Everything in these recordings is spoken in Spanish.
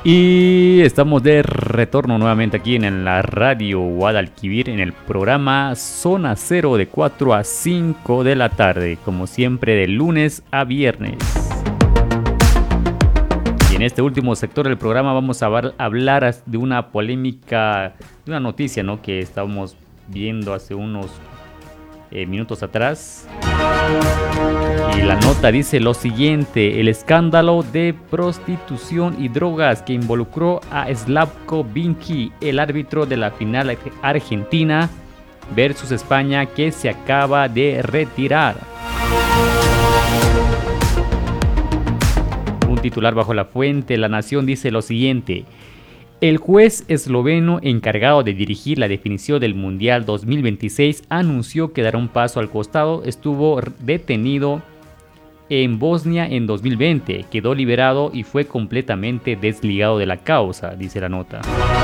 Y estamos de retorno nuevamente aquí en la radio Guadalquivir en el programa Zona Cero de 4 a 5 de la tarde, como siempre de lunes a viernes. Y en este último sector del programa vamos a hablar de una polémica, de una noticia, ¿no?, que estábamos viendo hace unos minutos atrás. Y la nota dice lo siguiente: el escándalo de prostitución y drogas que involucró a Slavko Vinci, el árbitro de la final Argentina versus España, que se acaba de retirar. Un titular bajo la fuente La Nación dice lo siguiente: el juez esloveno encargado de dirigir la definición del Mundial 2026 anunció que dará un paso al costado. Estuvo detenido en Bosnia en 2020, quedó liberado y fue completamente desligado de la causa, dice la nota.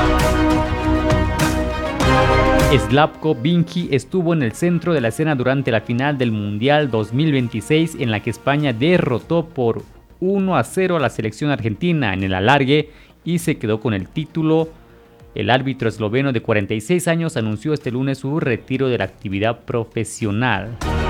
Slavko Vinci estuvo en el centro de la escena durante la final del Mundial 2026, en la que España derrotó por 1-0 a la selección argentina en el alargue y se quedó con el título. El árbitro esloveno de 46 años anunció este lunes su retiro de la actividad profesional.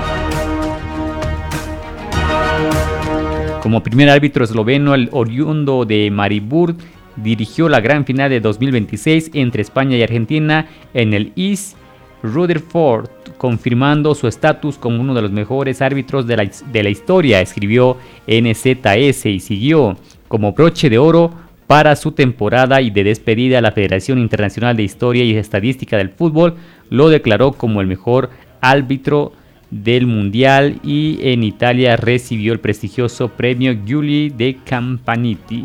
Como primer árbitro esloveno, el oriundo de Maribor dirigió la gran final de 2026 entre España y Argentina en el East Rutherford, confirmando su estatus como uno de los mejores árbitros de la historia, escribió NZS, y siguió: como broche de oro para su temporada y de despedida, la Federación Internacional de Historia y Estadística del Fútbol lo declaró como el mejor árbitro del Mundial, y en Italia recibió el prestigioso premio Giulio de Campaniti.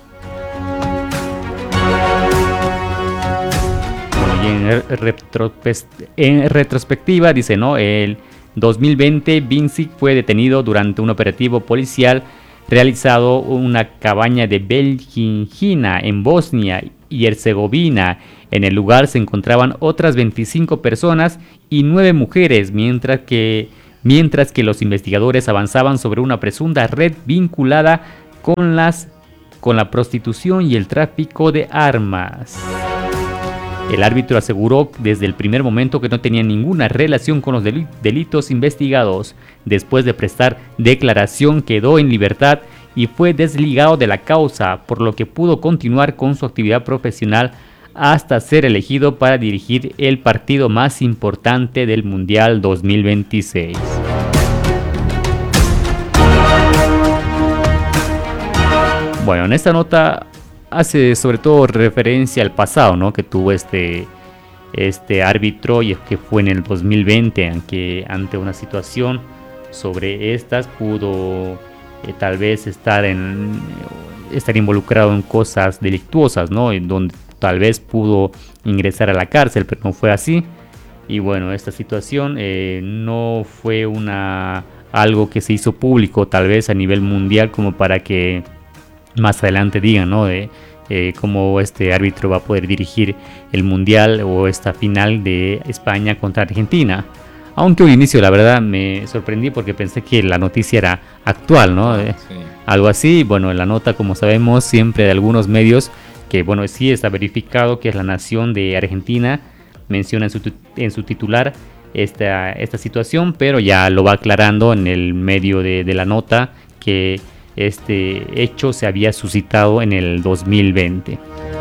Y en retrospectiva dice, ¿no?, el 2020 Vinci fue detenido durante un operativo policial realizado en una cabaña de Beljina en Bosnia y Herzegovina. En el lugar se encontraban otras 25 personas y 9 mujeres, mientras que los investigadores avanzaban sobre una presunta red vinculada con la prostitución y el tráfico de armas. El árbitro aseguró desde el primer momento que no tenía ninguna relación con los delitos investigados. Después de prestar declaración, quedó en libertad y fue desligado de la causa, por lo que pudo continuar con su actividad profesional hasta ser elegido para dirigir el partido más importante del Mundial 2026. Bueno, en esta nota hace sobre todo referencia al pasado, ¿no?, que tuvo este árbitro, y que fue en el 2020, aunque ante una situación sobre estas pudo tal vez estar involucrado en cosas delictuosas, ¿no?, en donde tal vez pudo ingresar a la cárcel, pero no fue así. Y bueno, esta situación no fue algo que se hizo público tal vez a nivel mundial, como para que más adelante digan, ¿no?, de cómo este árbitro va a poder dirigir el mundial o esta final de España contra Argentina. Aunque al inicio, la verdad, me sorprendí porque pensé que la noticia era actual, ¿no? Sí. Algo así. Bueno, en la nota, como sabemos, siempre de algunos medios, que bueno, sí está verificado, que es La Nación de Argentina, menciona en su titular esta situación, pero ya lo va aclarando en el medio de la nota, que este hecho se había suscitado en el 2020.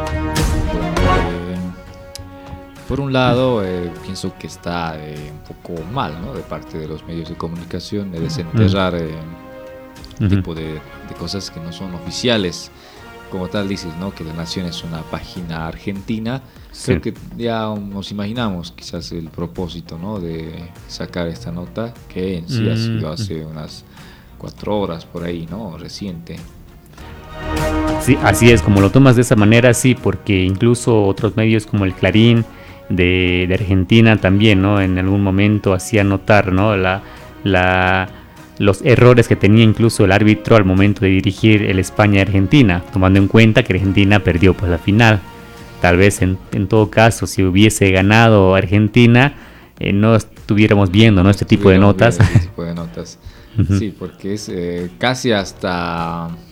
Por un lado, pienso que está un poco mal, ¿no?, de parte de los medios de comunicación, de desenterrar tipo de cosas que no son oficiales. Como tal dices, ¿no?, que La Nación es una página argentina. Sí. Creo que ya nos imaginamos quizás el propósito, ¿no?, de sacar esta nota, que en sí ha sido hace unas 4 horas por ahí, ¿no?, reciente. Sí, así es, como lo tomas de esa manera, sí, porque incluso otros medios como el Clarín de Argentina también, ¿no?, en algún momento hacía notar, ¿no?, los errores que tenía incluso el árbitro al momento de dirigir el España-Argentina, tomando en cuenta que Argentina perdió pues la final. Tal vez en todo caso, si hubiese ganado Argentina, no estuviéramos viendo, ¿no?, este tipo de notas. Este tipo de notas. Uh-huh. Sí, porque es casi hasta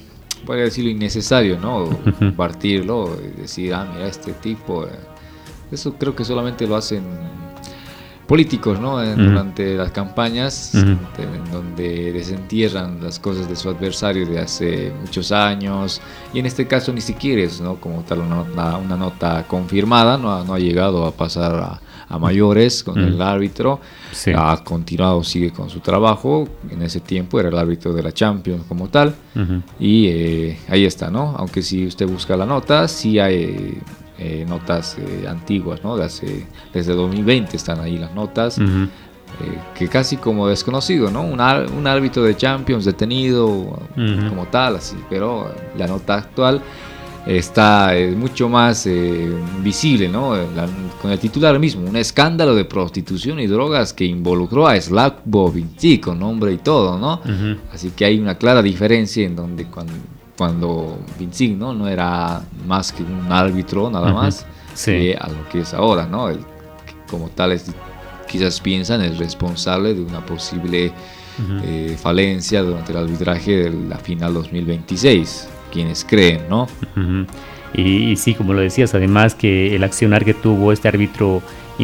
podría decirlo, innecesario, ¿no? Ujú. Compartirlo y decir, mira, este tipo, eso creo que solamente lo hacen políticos, ¿no? Durante las campañas, Ujú. en donde desentierran las cosas de su adversario de hace muchos años, y en este caso ni siquiera es, ¿no?, como tal una nota confirmada, no ha llegado a pasar a mayores con el árbitro. Sí. Ha continuado, sigue con su trabajo. En ese tiempo era el árbitro de la Champions como tal. Ujú. Y ahí está, ¿no? Aunque si usted busca la nota, sí hay notas antiguas, ¿no? Desde 2020 están ahí las notas, Ujú. que casi como desconocido, ¿no? Un árbitro de Champions detenido como tal, así, pero la nota actual está mucho más visible, ¿no? Con el titular mismo, un escándalo de prostitución y drogas que involucró a Slavko Vincic, con nombre y todo, ¿no? Ujú. Así que hay una clara diferencia en donde cuando Vincic, ¿no?, era más que un árbitro nada más, Sí. a lo que es ahora, ¿no? Como tal, quizás piensan el responsable de una posible falencia durante el arbitraje de la final 2026, quienes creen, ¿no? Ujú. Y sí, como lo decías, además que el accionar que tuvo este árbitro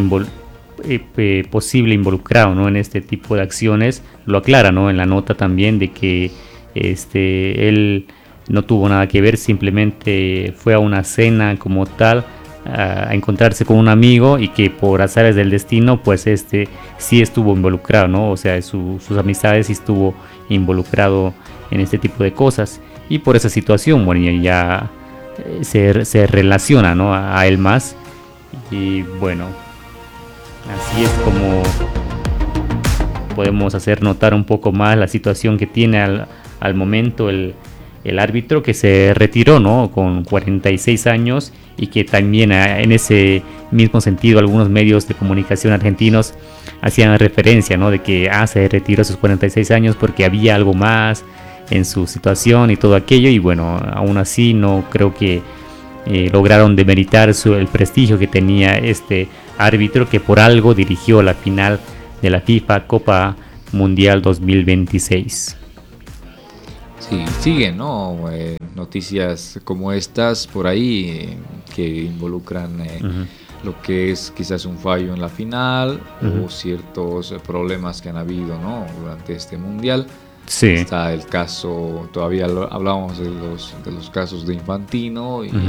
posible involucrado, ¿no?, en este tipo de acciones, lo aclara, ¿no?, en la nota también, de que él no tuvo nada que ver, simplemente fue a una cena como tal, a encontrarse con un amigo, y que por azares del destino pues sí estuvo involucrado, ¿no? O sea, sus amistades sí estuvo involucrado en este tipo de cosas, y por esa situación, bueno, ya se relaciona, ¿no?, a él más. Y bueno, así es como podemos hacer notar un poco más la situación que tiene al momento el árbitro, que se retiró, ¿no?, con 46 años, y que también en ese mismo sentido algunos medios de comunicación argentinos hacían referencia, ¿no?, de que se retiró a sus 46 años porque había algo más en su situación y todo aquello, y bueno, aún así no creo que lograron demeritar el prestigio que tenía este árbitro, que por algo dirigió la final de la FIFA Copa Mundial 2026. Sí, siguen, ¿no? Noticias como estas por ahí, que involucran lo que es quizás un fallo en la final o ciertos problemas que han habido, ¿no?, durante este mundial. Sí. Está el caso, todavía hablábamos de los casos de Infantino y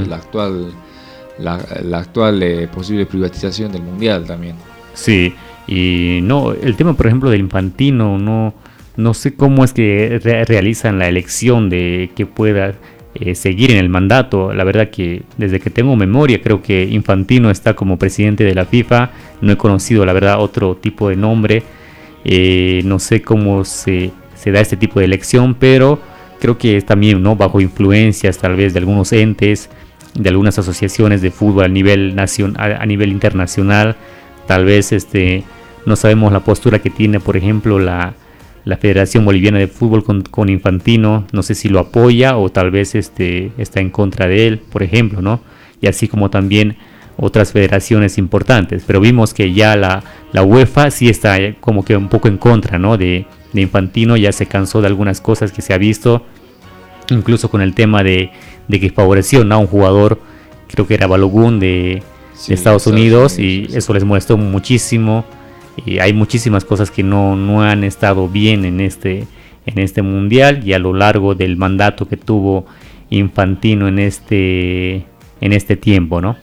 la actual posible privatización del mundial también. Sí, y no, el tema, por ejemplo, del Infantino, no sé cómo es que realizan la elección de que pueda seguir en el mandato. La verdad que desde que tengo memoria creo que Infantino está como presidente de la FIFA. No he conocido, la verdad, otro tipo de nombre. No sé cómo se da este tipo de elección, pero creo que es también, ¿no?, bajo influencias tal vez de algunos entes, de algunas asociaciones de fútbol a nivel a nivel internacional. Tal vez no sabemos la postura que tiene, por ejemplo, la Federación Boliviana de Fútbol con Infantino. No sé si lo apoya o tal vez está en contra de él, por ejemplo, ¿no? Y así como también otras federaciones importantes. Pero vimos que ya la UEFA sí está como que un poco en contra, ¿no?, de Infantino. Ya se cansó de algunas cosas que se ha visto, incluso con el tema de que favoreció, ¿no?, a un jugador, creo que era Balogun de Estados Unidos, y eso les molestó muchísimo. Y hay muchísimas cosas que no han estado bien en este mundial, y a lo largo del mandato que tuvo Infantino en este tiempo, ¿no?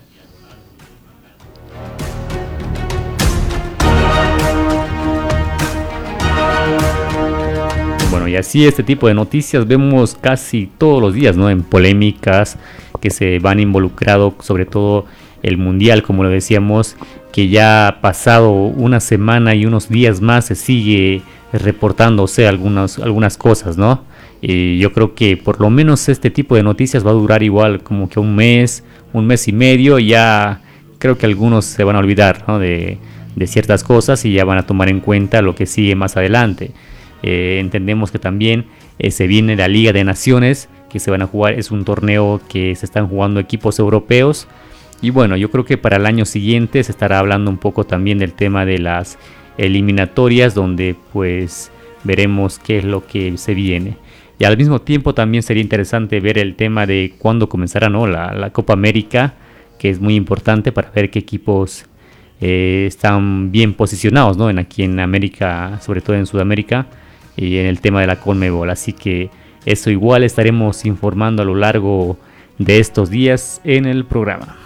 Bueno, y así este tipo de noticias vemos casi todos los días, ¿no?, en polémicas que se van involucrado, sobre todo el mundial, como lo decíamos, que ya ha pasado una semana y unos días más se sigue reportándose algunas cosas, ¿no? Y yo creo que por lo menos este tipo de noticias va a durar igual como que un mes y medio. Ya creo que algunos se van a olvidar, ¿no?, de ciertas cosas, y ya van a tomar en cuenta lo que sigue más adelante. Entendemos que también se viene la Liga de Naciones, que se van a jugar, es un torneo que se están jugando equipos europeos. Y bueno, yo creo que para el año siguiente se estará hablando un poco también del tema de las eliminatorias, donde pues veremos qué es lo que se viene. Y al mismo tiempo también sería interesante ver el tema de cuándo comenzará, ¿no? la Copa América, que es muy importante para ver qué equipos están bien posicionados, ¿no? Aquí en América, sobre todo en Sudamérica, y en el tema de la Conmebol. Así que eso igual estaremos informando a lo largo de estos días en el programa.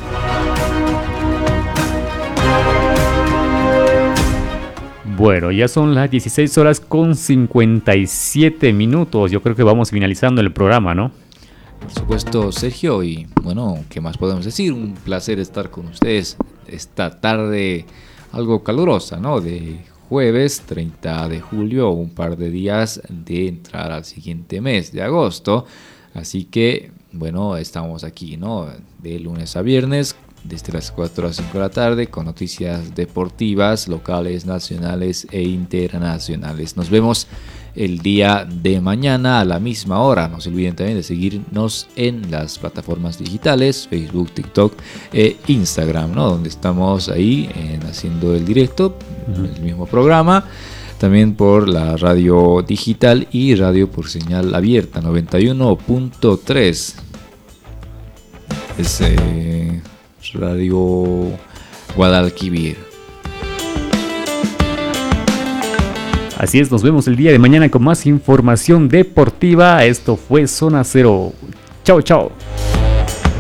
Bueno, ya son las 16 horas con 57 minutos. Yo creo que vamos finalizando el programa, ¿no? Por supuesto, Sergio, y bueno, ¿qué más podemos decir? Un placer estar con ustedes esta tarde algo calurosa, ¿no? De jueves 30 de julio, un par de días de entrar al siguiente mes de agosto. Así que, bueno, estamos aquí, ¿no? De lunes a viernes, desde las 4 a las 5 de la tarde, con noticias deportivas, locales, nacionales e internacionales. Nos vemos el día de mañana a la misma hora. No se olviden también de seguirnos en las plataformas digitales, Facebook, TikTok e Instagram, ¿no? Donde estamos ahí haciendo el directo, el mismo programa. También por la radio digital y radio por señal abierta, 91.3. Es Radio Guadalquivir. Así es, nos vemos el día de mañana con más información deportiva. Esto fue Zona Cero. Chao, chao.